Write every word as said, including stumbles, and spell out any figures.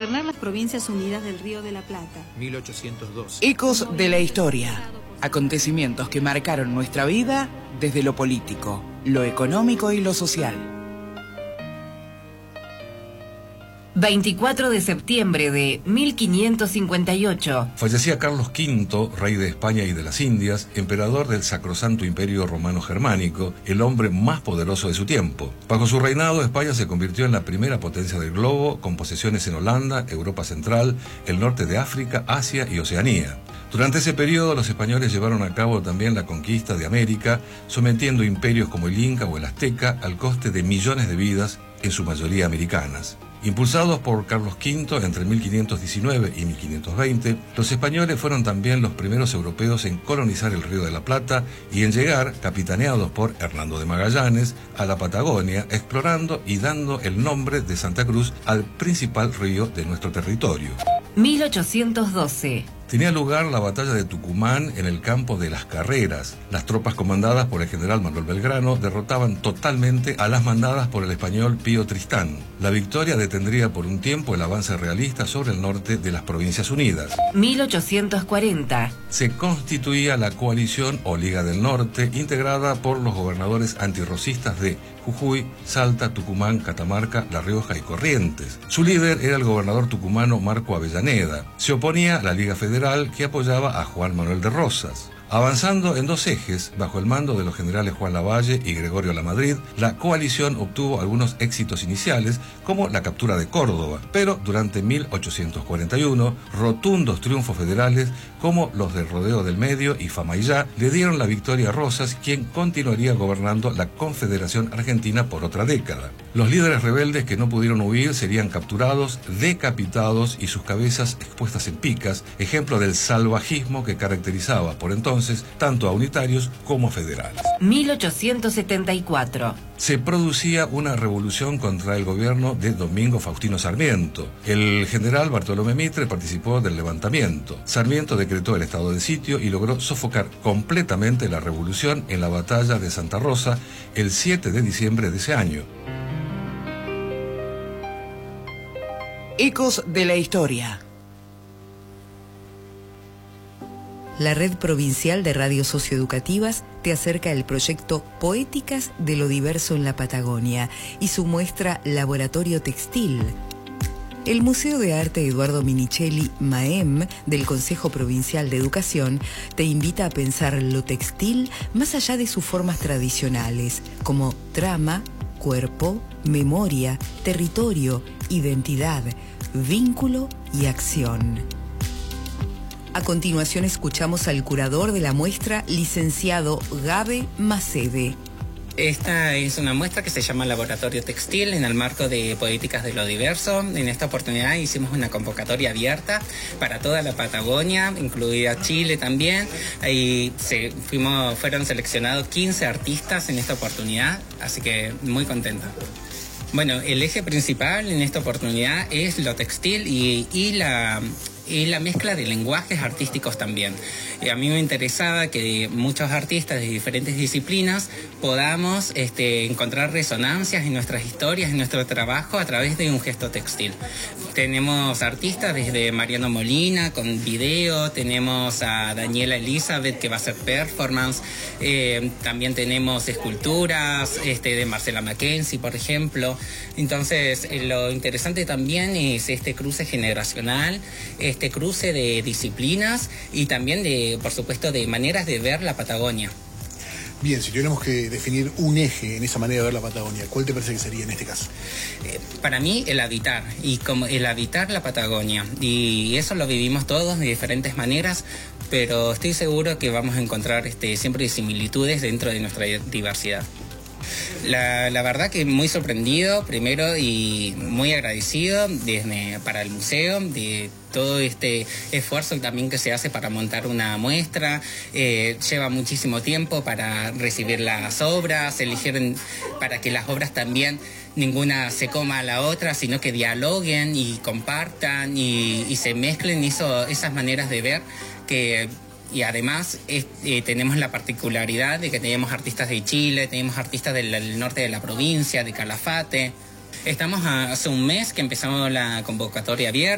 gobernar las Provincias Unidas del Río de la Plata. mil ochocientos doce. Ecos de la historia. Acontecimientos que marcaron nuestra vida desde lo político, lo económico y lo social. veinticuatro de septiembre de mil quinientos cincuenta y ocho. Fallecía Carlos quinto, rey de España y de las Indias, emperador del Sacrosanto Imperio Romano Germánico, el hombre más poderoso de su tiempo. Bajo su reinado, España se convirtió en la primera potencia del globo, con posesiones en Holanda, Europa Central, el norte de África, Asia y Oceanía. Durante ese periodo, los españoles llevaron a cabo también la conquista de América, sometiendo imperios como el Inca o el Azteca al coste de millones de vidas, en su mayoría americanas. Impulsados por Carlos quinto entre mil quinientos diecinueve y mil quinientos veinte, los españoles fueron también los primeros europeos en colonizar el Río de la Plata y en llegar, capitaneados por Hernando de Magallanes, a la Patagonia, explorando y dando el nombre de Santa Cruz al principal río de nuestro territorio. mil ochocientos doce. Tenía lugar la batalla de Tucumán en el campo de Las Carreras. Las tropas comandadas por el general Manuel Belgrano derrotaban totalmente a las mandadas por el español Pío Tristán. La victoria detendría por un tiempo el avance realista sobre el norte de las Provincias Unidas. mil ochocientos cuarenta. Se constituía la coalición o Liga del Norte, integrada por los gobernadores antirrocistas de Jujuy, Salta, Tucumán, Catamarca, La Rioja y Corrientes. Su líder era el gobernador tucumano Marco Avellaneda. Se oponía a la Liga Federal, que apoyaba a Juan Manuel de Rosas. Avanzando en dos ejes, bajo el mando de los generales Juan Lavalle y Gregorio Lamadrid, la coalición obtuvo algunos éxitos iniciales, como la captura de Córdoba, pero durante mil ochocientos cuarenta y uno, rotundos triunfos federales, como los de Rodeo del Medio y Famaillá, le dieron la victoria a Rosas, quien continuaría gobernando la Confederación Argentina por otra década. Los líderes rebeldes que no pudieron huir serían capturados, decapitados y sus cabezas expuestas en picas, ejemplo del salvajismo que caracterizaba por entonces tanto a unitarios como a federales. mil ochocientos setenta y cuatro. Se producía una revolución contra el gobierno de Domingo Faustino Sarmiento. El general Bartolomé Mitre participó del levantamiento. Sarmiento decretó el estado de sitio y logró sofocar completamente la revolución en la batalla de Santa Rosa el siete de diciembre de ese año. Ecos de la historia. La Red Provincial de Radios Socioeducativas te acerca el proyecto Poéticas de lo Diverso en la Patagonia y su muestra Laboratorio Textil. El Museo de Arte Eduardo Minichelli, MAEM, del Consejo Provincial de Educación, te invita a pensar lo textil más allá de sus formas tradicionales, como trama, cuerpo, memoria, territorio, identidad, vínculo y acción. A continuación escuchamos al curador de la muestra, licenciado Gabe Macede. Esta es una muestra que se llama Laboratorio Textil en el marco de Poéticas de lo Diverso. En esta oportunidad hicimos una convocatoria abierta para toda la Patagonia, incluida Chile también. Ahí se, fuimos, fueron seleccionados quince artistas en esta oportunidad, así que muy contento. Bueno, el eje principal en esta oportunidad es lo textil y, y la... y la mezcla de lenguajes artísticos también. Y a mí me interesaba que muchos artistas de diferentes disciplinas podamos este, encontrar resonancias en nuestras historias, en nuestro trabajo a través de un gesto textil. Tenemos artistas desde Mariano Molina con video, tenemos a Daniela Elizabeth que va a hacer performance, eh, también tenemos esculturas este, de Marcela Mackenzie, por ejemplo. Entonces, eh, lo interesante también es este cruce generacional, este cruce de disciplinas y también de, por supuesto, de maneras de ver la Patagonia. Bien, si tuviéramos que definir un eje en esa manera de ver la Patagonia, ¿cuál te parece que sería en este caso? Eh, para mí, el habitar, y como el habitar la Patagonia. Y eso lo vivimos todos de diferentes maneras, pero estoy seguro que vamos a encontrar este, siempre similitudes dentro de nuestra diversidad. La, la verdad que muy sorprendido primero y muy agradecido desde, para el museo de todo este esfuerzo también que se hace para montar una muestra. Eh, lleva muchísimo tiempo para recibir las obras, eligieron para que las obras también ninguna se coma a la otra, sino que dialoguen y compartan y, y se mezclen eso, esas maneras de ver que... Y además es, eh, tenemos la particularidad de que tenemos artistas de Chile, tenemos artistas del, del norte de la provincia, de Calafate. Estamos a, hace un mes que empezamos la convocatoria abierta.